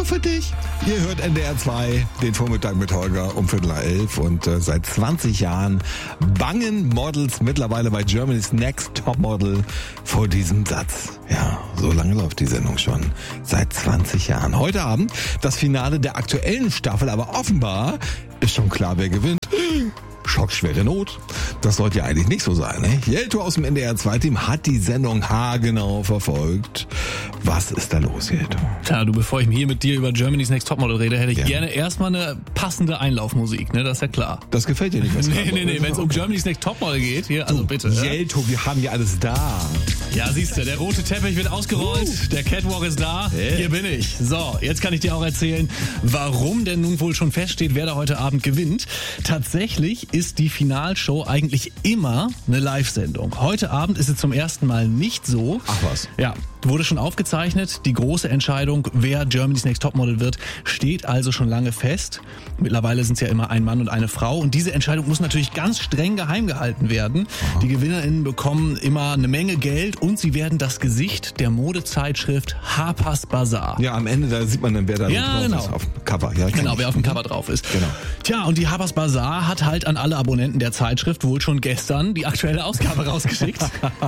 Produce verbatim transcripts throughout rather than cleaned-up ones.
für dich. Ihr hört N D R zwei, den Vormittag mit Holger um Viertel nach elf. Und äh, seit zwanzig Jahren bangen Models mittlerweile bei Germany's Next Topmodel vor diesem Satz. Ja, so lange läuft die Sendung schon. Seit zwanzig Jahren. Heute Abend das Finale der aktuellen Staffel, aber offenbar ist schon klar, wer gewinnt. Schockschwere Not. Das sollte ja eigentlich nicht so sein, ne? Jelto aus dem N D R zwei Team hat die Sendung haargenau verfolgt. Was ist da los, Jelto? Tja, du, bevor ich hier mit dir über Germany's Next Topmodel rede, hätte ich Ja. gerne erstmal eine passende Einlaufmusik, ne? Das ist ja klar. Das gefällt dir nicht, was Nee, gerade- nee, nee, wenn es um Germany's Next Topmodel geht, hier, also bitte. Ja, Jelto, wir haben ja alles da. ja siehst du, der rote Teppich wird ausgerollt, der Catwalk ist da, Hey. hier bin ich. So, jetzt kann ich dir auch erzählen, warum denn nun wohl schon feststeht, wer da heute Abend gewinnt. Tatsächlich ist die Finalshow eigentlich immer eine Live-Sendung. Heute Abend ist es zum ersten Mal nicht so. Ach was. Ja, wurde schon aufgezeichnet. Die große Entscheidung, wer Germany's Next Topmodel wird, steht also schon lange fest. Mittlerweile sind es ja immer ein Mann und eine Frau. Und diese Entscheidung muss natürlich ganz streng geheim gehalten werden. Die GewinnerInnen bekommen immer eine Menge Geld und sie werden das Gesicht der Modezeitschrift Harper's Bazaar. Ja, am Ende, da sieht man dann, wer da Ja, drauf genau. ist auf dem Cover. Ja, Genau, wer auf dem Cover drauf ist. Genau. Tja, und die Harper's Bazaar hat halt an alle Abonnenten der Zeitschrift wohl schon gestern die aktuelle Ausgabe rausgeschickt.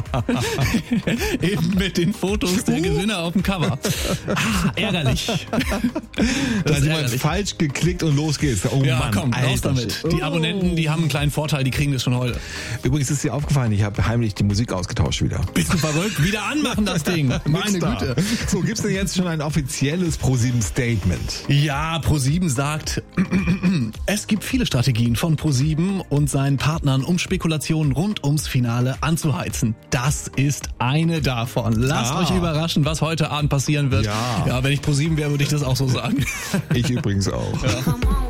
Eben mit den Fotos der Gewinner auf dem Cover. Ah, ärgerlich. Da Das hat ist jemand ärgerlich. falsch geklickt und los geht's. Oh Ja, Mann, komm, raus alter damit. Shit. Die Abonnenten, die haben einen kleinen Vorteil, die kriegen das schon heute. Übrigens ist dir aufgefallen, ich habe heimlich die Musik ausgetauscht wieder. Bist du verrückt? Wieder anmachen das Ding. Meine Nix da. Güte. So, gibt's denn jetzt schon ein offizielles ProSieben Statement? Ja, ProSieben sagt, es gibt viele Strategien von ProSieben und seinen Partnern, um Spekulationen rund ums Finale anzuheizen. Das ist eine davon. Lasst Ah. euch überraschen, was heute Abend passieren wird. Ja. Ja, wenn ich ProSieben wäre, würde ich das auch so sagen. Ich übrigens auch. Come on.